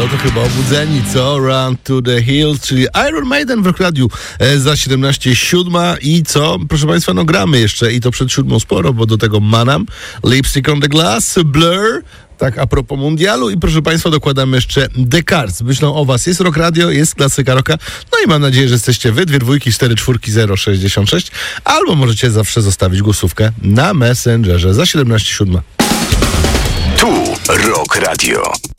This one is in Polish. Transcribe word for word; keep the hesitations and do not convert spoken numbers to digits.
no to chyba obudzeni, co? Run to the Hills, czyli Iron Maiden w Rock Radiu e, za siedemnaście siódma i co? Proszę Państwa, no gramy jeszcze i to przed siódmą sporo, bo do tego Manam, Lipstick on the Glass, Blur, tak a propos mundialu i proszę Państwa, dokładamy jeszcze The Cars. Myślą o Was, jest Rock Radio, jest klasyka rocka, no i mam nadzieję, że jesteście wy, dwie dwójki, cztery czwórki, zero sześćdziesiąt sześć, albo możecie zawsze zostawić głosówkę na Messengerze za siedemnaście siódma. Tu Rock Radio.